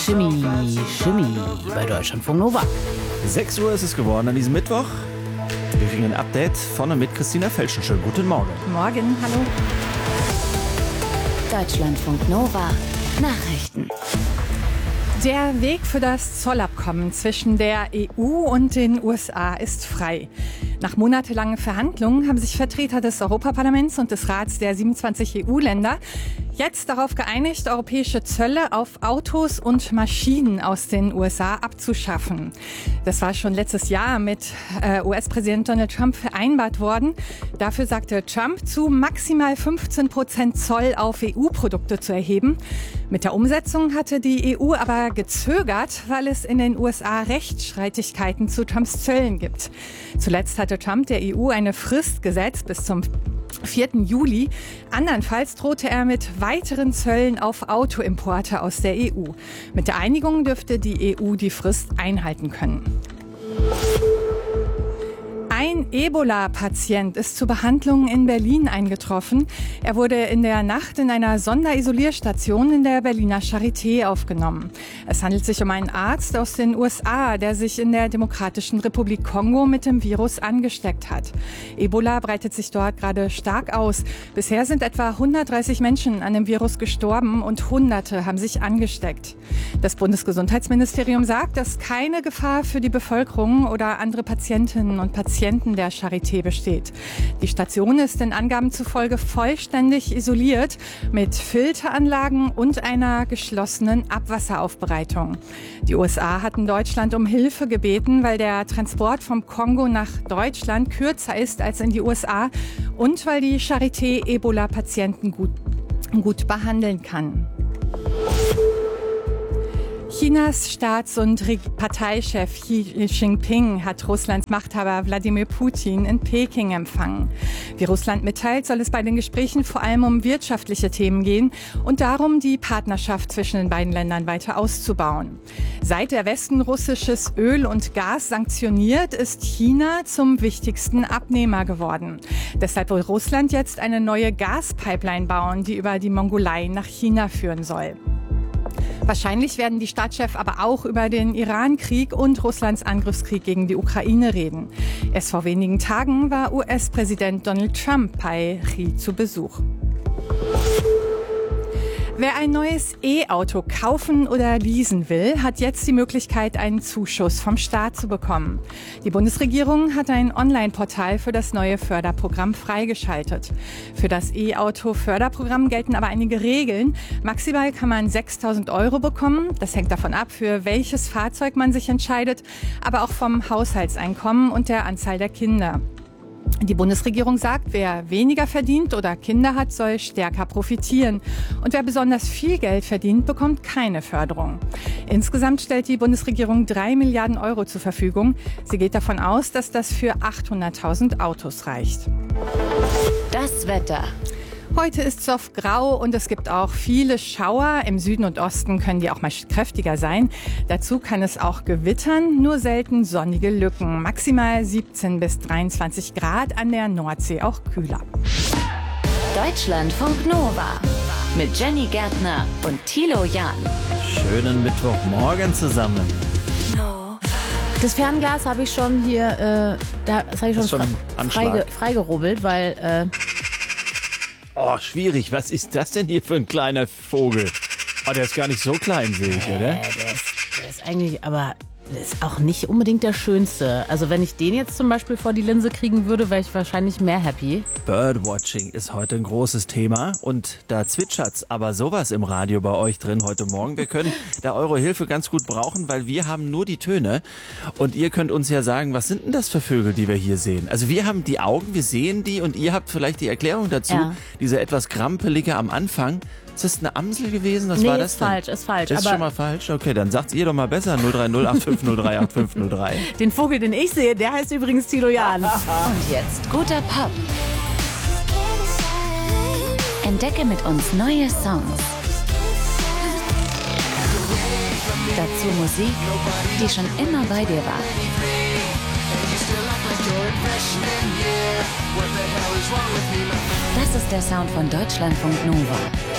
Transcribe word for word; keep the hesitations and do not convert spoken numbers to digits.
Shimmy, Shimmy bei Deutschlandfunk Nova. sechs Uhr ist es geworden an diesem Mittwoch. Wir kriegen ein Update von und mit Christina Felschen. Schönen guten Morgen. Morgen, hallo. Deutschlandfunk Nova Nachrichten. Der Weg für das Zollabkommen zwischen der E U und den U S A ist frei. Nach monatelangen Verhandlungen haben sich Vertreter des Europaparlaments und des Rats der siebenundzwanzig E U-Länder jetzt darauf geeinigt, europäische Zölle auf Autos und Maschinen aus den U S A abzuschaffen. Das war schon letztes Jahr mit äh, U S-Präsident Donald Trump vereinbart worden. Dafür sagte Trump zu, maximal fünfzehn Prozent Zoll auf E U-Produkte zu erheben. Mit der Umsetzung hatte die E U aber gezögert, weil es in den U S A Rechtsstreitigkeiten zu Trumps Zöllen gibt. Zuletzt hatte Trump der E U eine Frist gesetzt bis zum vierten Juli. Andernfalls drohte er mit weiteren Zöllen auf Autoimporte aus der E U. Mit der Einigung dürfte die E U die Frist einhalten können. Ein Ebola-Patient ist zur Behandlung in Berlin eingetroffen. Er wurde in der Nacht in einer Sonderisolierstation in der Berliner Charité aufgenommen. Es handelt sich um einen Arzt aus den U S A, der sich in der Demokratischen Republik Kongo mit dem Virus angesteckt hat. Ebola breitet sich dort gerade stark aus. Bisher sind etwa hundertdreißig Menschen an dem Virus gestorben und Hunderte haben sich angesteckt. Das Bundesgesundheitsministerium sagt, dass keine Gefahr für die Bevölkerung oder andere Patientinnen und Patienten der Charité besteht. Die Station ist den Angaben zufolge vollständig isoliert mit Filteranlagen und einer geschlossenen Abwasseraufbereitung. Die U S A hatten Deutschland um Hilfe gebeten, weil der Transport vom Kongo nach Deutschland kürzer ist als in die U S A und weil die Charité Ebola-Patienten gut, gut behandeln kann. Chinas Staats- und Parteichef Xi Jinping hat Russlands Machthaber Wladimir Putin in Peking empfangen. Wie Russland mitteilt, soll es bei den Gesprächen vor allem um wirtschaftliche Themen gehen und darum, die Partnerschaft zwischen den beiden Ländern weiter auszubauen. Seit der Westen russisches Öl und Gas sanktioniert, ist China zum wichtigsten Abnehmer geworden. Deshalb will Russland jetzt eine neue Gaspipeline bauen, die über die Mongolei nach China führen soll. Wahrscheinlich werden die Staatschefs aber auch über den Iran-Krieg und Russlands Angriffskrieg gegen die Ukraine reden. Erst vor wenigen Tagen war U S-Präsident Donald Trump bei Xi zu Besuch. Wer ein neues E-Auto kaufen oder leasen will, hat jetzt die Möglichkeit, einen Zuschuss vom Staat zu bekommen. Die Bundesregierung hat ein Online-Portal für das neue Förderprogramm freigeschaltet. Für das E-Auto-Förderprogramm gelten aber einige Regeln. Maximal kann man sechstausend Euro bekommen. Das hängt davon ab, für welches Fahrzeug man sich entscheidet, aber auch vom Haushaltseinkommen und der Anzahl der Kinder. Die Bundesregierung sagt, wer weniger verdient oder Kinder hat, soll stärker profitieren. Und wer besonders viel Geld verdient, bekommt keine Förderung. Insgesamt stellt die Bundesregierung drei Milliarden Euro zur Verfügung. Sie geht davon aus, dass das für achthunderttausend Autos reicht. Das Wetter. Heute ist es oft grau und es gibt auch viele Schauer. Im Süden und Osten können die auch mal kräftiger sein. Dazu kann es auch gewittern, nur selten sonnige Lücken. Maximal siebzehn bis dreiundzwanzig Grad, an der Nordsee auch kühler. Deutschlandfunk Nova mit Jenny Gärtner und Thilo Jahn. Schönen Mittwochmorgen zusammen. Das Fernglas habe ich schon hier, äh, da, das habe ich schon, schon fre freige, freigerubbelt, weil... Äh, Oh, schwierig. Was ist das denn hier für ein kleiner Vogel? Oh, der ist gar nicht so klein, sehe ich, oder? Äh, der, ist, der ist eigentlich, aber der ist auch nicht unbedingt der Schönste. Also wenn ich den jetzt zum Beispiel vor die Linse kriegen würde, wäre ich wahrscheinlich mehr happy. Birdwatching ist heute ein großes Thema und da zwitschert's aber sowas im Radio bei euch drin heute Morgen. Wir können da eure Hilfe ganz gut brauchen, weil wir haben nur die Töne und ihr könnt uns ja sagen, was sind denn das für Vögel, die wir hier sehen? Also wir haben die Augen, wir sehen die und ihr habt vielleicht die Erklärung dazu, ja. Diese etwas krampelige am Anfang. Ist das eine Amsel gewesen? Was nee, war das ist denn? falsch, ist falsch. Das ist aber schon mal falsch? Okay, dann sagt's ihr doch mal besser. null drei null acht fünf null drei acht fünf null drei. Den Vogel, den ich sehe, der heißt übrigens Thilo Jahn. Und jetzt guter Pop. Entdecke mit uns neue Songs. Dazu Musik, die schon immer bei dir war. Das ist der Sound von Deutschlandfunk Nova.